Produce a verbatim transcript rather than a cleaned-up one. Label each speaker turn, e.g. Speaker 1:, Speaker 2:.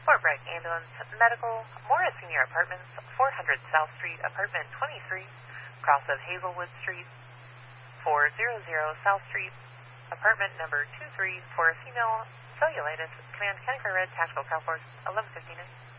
Speaker 1: Fort Bragg Ambulance Medical, Morris Senior Apartments, four hundred South Street, Apartment twenty-three, cross of Hazelwood Street, four hundred South Street, Apartment number two three, for a female cellulitis, command County Fire Red Tactical Call Force eleven fifty-nine.